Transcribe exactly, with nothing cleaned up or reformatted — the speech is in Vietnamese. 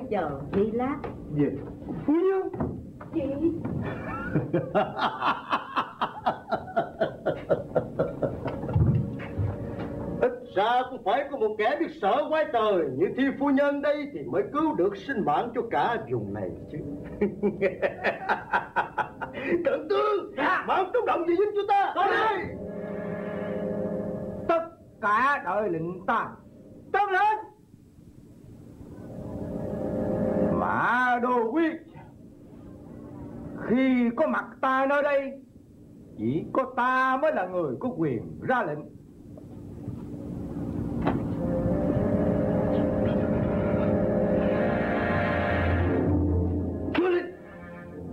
chờ giây lát. Dạ phu nhân. Chị. Ít ra cũng phải có một kẻ biết sợ quái trời như Thi phu nhân đây thì mới cứu được sinh mạng cho cả vùng này chứ. Cận tướng, mang trúng động gì giúp cho ta. Tới đây. Tất cả đợi lệnh ta. Tân lên. Mã Đô Quyết, khi có mặt ta nơi đây, chỉ có ta mới là người có quyền ra lệnh.